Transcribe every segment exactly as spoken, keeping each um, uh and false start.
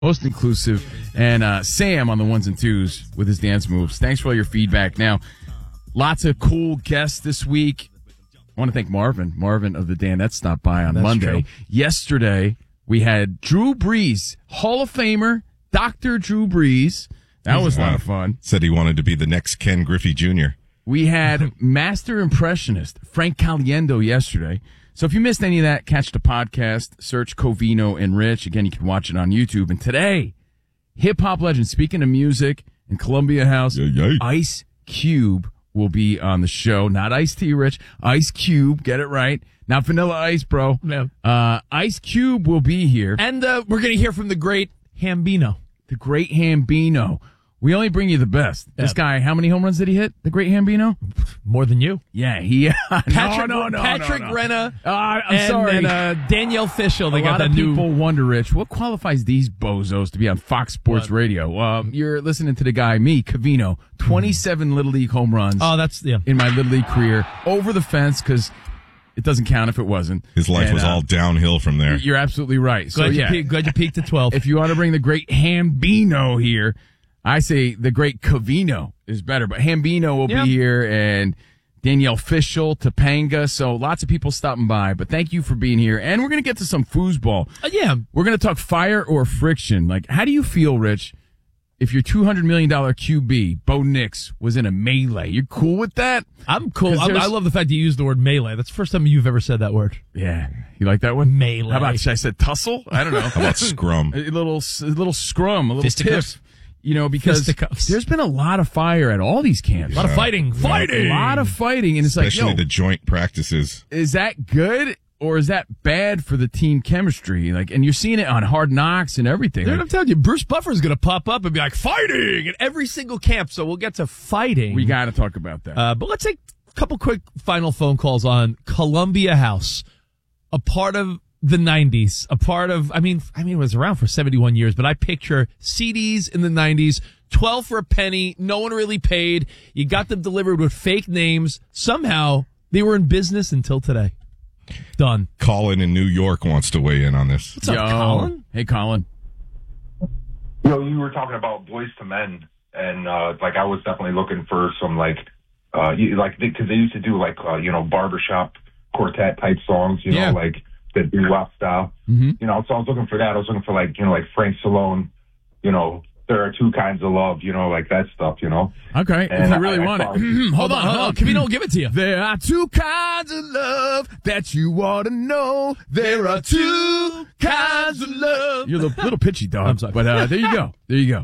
most inclusive, and uh, Sam on the ones and twos with his dance moves. Thanks for all your feedback. Now, lots of cool guests this week. I want to thank Marvin, Marvin of the Danettes stopped by on That's Monday. True. Yesterday, we had Drew Brees, Hall of Famer, Doctor Drew Brees. That was a lot of fun. Said he wanted to be the next Ken Griffey Junior We had Master Impressionist, Frank Caliendo, yesterday. So if you missed any of that, catch the podcast, search Covino and Rich. Again, you can watch it on YouTube. And today, hip-hop legend, speaking of music, in Columbia House, yeah, yeah. Ice Cube will be on the show. Not Ice-T, Rich. Ice Cube, get it right. Not Vanilla Ice, bro. No. Uh, Ice Cube will be here. And uh, we're going to hear from the great Hambino. The great Hambino. We only bring you the best. Yeah. This guy, how many home runs did he hit? The great Hambino? More than you. Yeah, he. Patrick, no, no, no, Patrick no, no. Renna. Uh, I'm and, sorry. And uh, Danielle Fishel. They a got lot that of new. people wonder, Rich, what qualifies these bozos to be on Fox Sports What? Radio? Um, you're listening to the guy, me, Covino, twenty-seven mm. Little League home runs. Oh, that's yeah. In my Little League career, over the fence because it doesn't count if it wasn't. His life and, was uh, all downhill from there. You're absolutely right. So Glad, yeah, you, pe- glad you peaked at twelve. If you want to bring the great Hambino here, I say the great Covino is better, but Hambino will Yep. be here and Danielle Fishel, Topanga. So lots of people stopping by, but thank you for being here. And we're going to get to some foosball. Uh, yeah. We're going to talk fire or friction. Like, how do you feel, Rich, if your two hundred million dollars Q B, Bo Nix, was in a melee? You're cool with that? I'm cool. 'Cause I, there's- I love the fact you used the word melee. That's the first time you've ever said that word. Yeah. You like that one? Melee. How about, should I say tussle? I don't know. How about scrum? A little, a little scrum, a little Fisticuffs? tiff. You know, because Fisticuffs. there's been a lot of fire at all these camps. A lot of fighting. Fighting. A lot of fighting. And it's Especially like, yo, the joint practices. is that good or is that bad for the team chemistry? Like, and you're seeing it on Hard Knocks and everything. Dude, Like, I'm telling you, Bruce Buffer's going to pop up and be like, fighting at every single camp. So we'll get to fighting. we got to talk about that. Uh, but let's take a couple quick final phone calls on Columbia House, a part of the nineties, a part of, I mean, I mean, it was around for seventy-one years, but I picture C Ds in the nineties, twelve for a penny, no one really paid. You got them delivered with fake names. Somehow they were in business until today. Done. Colin in New York wants to weigh in on this. What's up, Colin? Hey, Colin. You know, you were talking about Boys to Men, and uh, like I was definitely looking for some like, uh, you, like because they used to do like uh, you know barbershop quartet type songs, you know, Yeah. like the doo-wop style. Mm-hmm. You know, so I was looking for that. I was looking for like you know like Frank Stallone, you know, there are two kinds of love, you know, like that stuff, you know. Okay, if And you I- really I want thought- it. hold on, hold on. Can we don't give it to you? There are two kinds of love that you ought to know. There are two kinds of love. You're a little, little pitchy, dog. I'm sorry. But uh, there you go. There you go.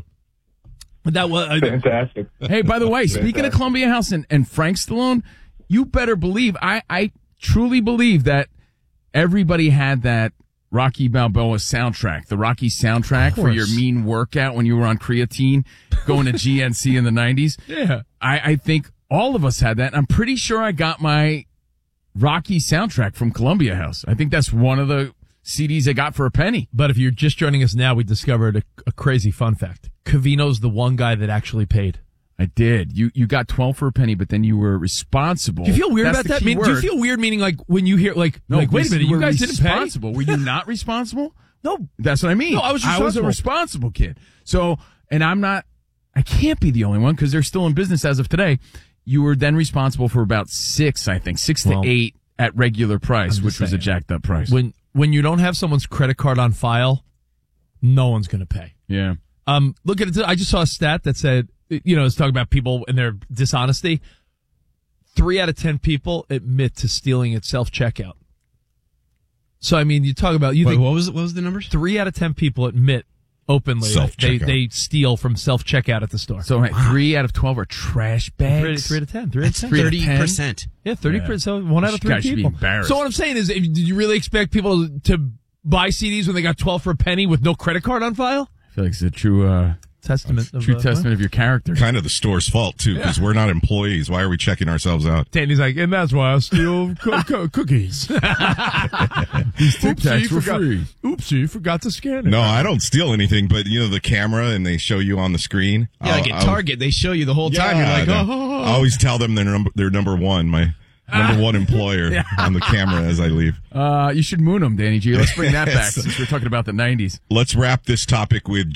But that was, uh, Fantastic. Hey, by the way, speaking of Columbia House and, and Frank Stallone, you better believe, I, I truly believe that everybody had that Rocky Balboa soundtrack, the Rocky soundtrack for your mean workout when you were on creatine, going to G N C in the nineties. yeah. I, I think all of us had that. I'm pretty sure I got my Rocky soundtrack from Columbia House. I think that's one of the C Ds I got for a penny. But if you're just joining us now, we discovered a, a crazy fun fact. Covino's the one guy that actually paid. I did. You you got twelve for a penny, but then you were responsible. Do you feel weird That's about the that? key I mean, do you word. feel weird meaning like when you hear like, No, like wait a minute, you were guys didn't pay? responsible. Were you not responsible? No. That's what I mean. No, I was I was a responsible. responsible kid. So, and I'm not, I can't be the only one because they're still in business as of today. You were then responsible for about six, I think, six Well, to eight at regular price, I'm which just was a saying. jacked up price. When when you don't have someone's credit card on file, no one's going to pay. yeah. Um, look at it. I just saw a stat that said, you know, it's talking about people and their dishonesty. Three out of ten people admit to stealing at self checkout. So I mean, you talk about you Wait, think what was what was the numbers? three out of ten people admit openly that they Self-checkout. they steal from self checkout at the store. So hey, three out of twelve are trash three, bags. three out of ten. Three out of That's ten. Three out of thirty ten? percent. Yeah, thirty percent. So one out of You three guys should be people. embarrassed. So what I'm saying is, if, did you really expect people to buy C Ds when they got twelve for a penny with no credit card on file? I feel like it's a true, uh, Testament. Of, true uh, testament of your character. Kind of the store's fault, too, because we're not employees. Why are we checking ourselves out? Danny's like, and that's why I steal co- co- cookies. These Tic Tacs were forgot, free. Oopsie, forgot to scan it. No, I don't steal anything, but, you know, the camera and they show you on the screen. Yeah, like I'll- at I'll- Target, they show you the whole time. You're Yeah, like, no. oh. I always tell them they're number, they're number one. My number one employer Yeah. on the camera as I leave. Uh, you should moon them, Danny G. Let's bring that back since we're talking about the nineties. Let's wrap this topic with